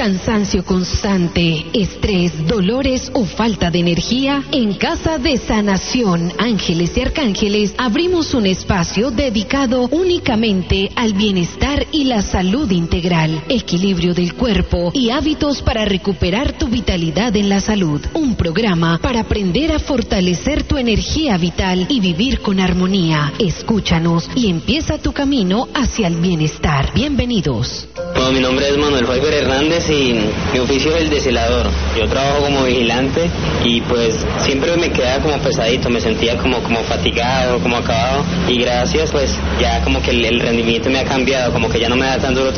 cansancio constante, estrés, dolores o falta de energía? En Casa de Sanación Ángeles y Arcángeles abrimos un espacio dedicado únicamente al bienestar y la salud integral, equilibrio del cuerpo y hábitos para recuperar tu vitalidad en la salud. Un programa para aprender a fortalecer tu energía vital y vivir con armonía. Escúchanos y empieza tu camino hacia el bienestar. Bienvenidos. Bueno, mi nombre es Manuel Faber Hernández y mi oficio es el de celador. Yo trabajo como vigilante y pues siempre me quedaba como pesadito, me sentía como fatigado, como acabado, y gracias pues ya como que el rendimiento me ha cambiado, como que ya no me da tan duro